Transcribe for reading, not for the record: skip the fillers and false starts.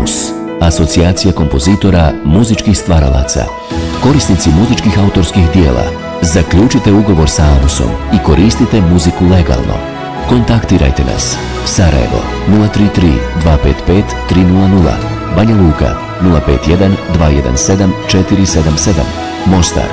AMUS, Asocijacija kompozitora muzičkih stvaralaca. Korisnici muzičkih autorskih dijela, zaključite ugovor sa AMUS-om i koristite muziku legalno. Kontaktirajte nas. Sarajevo 033 255 300, Banja Luka 051 217 477, Mostar